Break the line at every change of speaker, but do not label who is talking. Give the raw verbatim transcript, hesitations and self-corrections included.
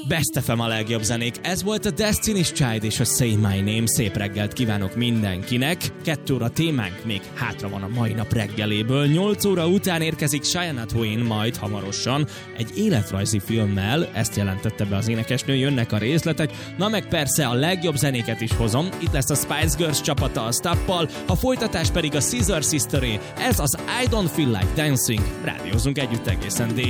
Best ef em a legjobb zenék. Ez volt a Destiny's Child és a Say My Name. Szép reggelt kívánok mindenkinek. Kettő óra témánk még hátra van a mai nap reggeléből. Nyolc óra után érkezik Shania Twain majd hamarosan egy életrajzi filmmel. Ezt jelentette be az énekesnő, jönnek a részletek. Na meg persze a legjobb zenéket is hozom. Itt lesz a Spice Girls csapata a Stappal, a folytatás pedig a Scissor Sisteré. Ez az I Don't Feel Like Dancing. Rádiózunk együtt egészen dél.